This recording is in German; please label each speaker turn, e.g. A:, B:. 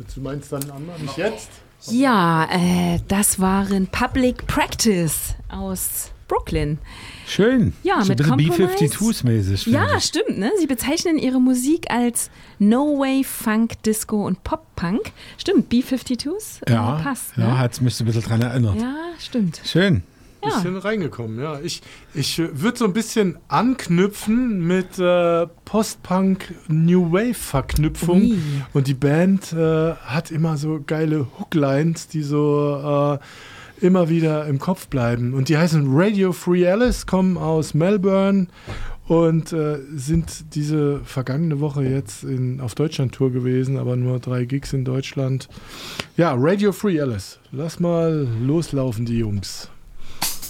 A: Du meinst dann Anna, nicht jetzt?
B: Ja, das waren Public Practice aus Brooklyn.
C: Schön.
B: Ja,
C: so
B: mit
C: ein bisschen
B: Compromise.
C: B-52s-mäßig.
B: Ja, stimmt. Ne? Sie bezeichnen ihre Musik als No-Wave, Funk, Disco und Pop-Punk. Stimmt, B-52s?
C: Ja,
B: passt. Ne?
C: ja, hat mich so ein bisschen dran erinnert.
B: Ja, stimmt.
C: Schön.
B: Ja.
A: Bisschen reingekommen, ja. Ich würde so ein bisschen anknüpfen mit Post-Punk-New Wave-Verknüpfung.
B: Ui.
A: Und die Band hat immer so geile Hooklines, die so immer wieder im Kopf bleiben. Und die heißen Radio Free Alice, kommen aus Melbourne und sind diese vergangene Woche jetzt auf Deutschland-Tour gewesen, aber nur 3 Gigs in Deutschland. Ja, Radio Free Alice. Lass mal loslaufen, die Jungs.